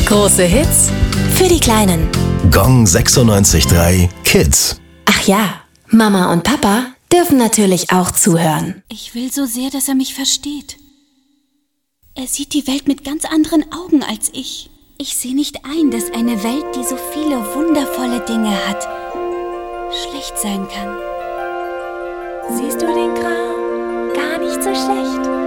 Große Hits für die Kleinen. Gong 96.3 Kids. Ach ja, Mama und Papa dürfen natürlich auch zuhören. Ich will so sehr, dass er mich versteht. Er sieht die Welt mit ganz anderen Augen als ich. Ich sehe nicht ein, dass eine Welt, die so viele wundervolle Dinge hat, schlecht sein kann. Siehst du den Kram? Gar nicht so schlecht.